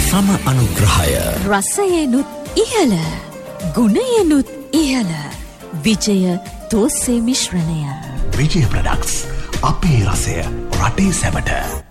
සම අනුග්‍රහය. රසයෙනුත් ඉහළ, ගුණයෙනුත් ඉහළ. විජය තෝස්සේ මිශ්‍රණය. විජය ප්‍රොඩක්ට්ස්. අපේ රසය රටේ සැමට.